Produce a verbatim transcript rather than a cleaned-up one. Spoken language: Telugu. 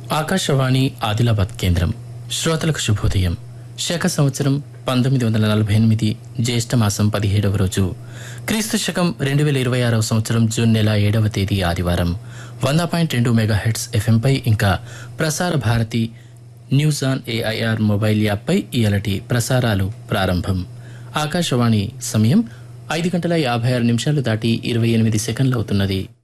ఆకాశవాణి ఆదిలాబాద్ కేంద్రం. శ్రోతలకు శుభోదయం. శక సంవత్సరం పంతొమ్మిది వందల నలభై ఎనిమిది జ్యేష్ఠ మాసం పదిహేడవ రోజు, క్రీస్తు శకం రెండు వేల ఇరవై ఆరవ సంవత్సరం జూన్ నెల ఏడవ తేదీ ఆదివారం. వంద పాయింట్ రెండు మెగా హెడ్స్ ఎఫ్ఎంపై ఇంకా Prasar Bharati news on AIR mobile యాప్పై ఇయలటి ప్రసారాలు ప్రారంభం. ఆకాశవాణి సమయం ఐదు గంటల యాభై ఆరు నిమిషాలు దాటి ఇరవై ఎనిమిది సెకండ్లు అవుతున్నది.